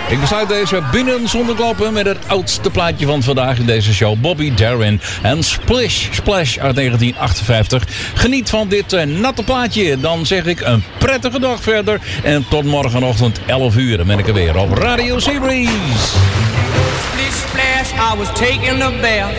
Ik besluit deze binnen zonder klappen met het oudste plaatje van vandaag in deze show. Bobby Darin en Splish Splash uit 1958. Geniet van dit natte plaatje. Dan zeg ik een prettige dag verder. En tot morgenochtend 11 uur. Dan ben ik er weer op Radio Seabreeze. Splish splash, I was taking a bath.